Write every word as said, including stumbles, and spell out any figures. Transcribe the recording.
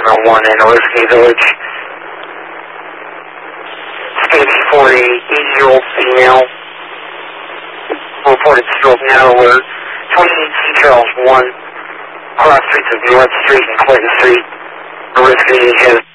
seven one in Oriskany Village. Stage for a eighty-year-old female. Reported stroke now alert. twenty-eight C Charles one. Cross streets of North Street and Clinton Street. Oriskany has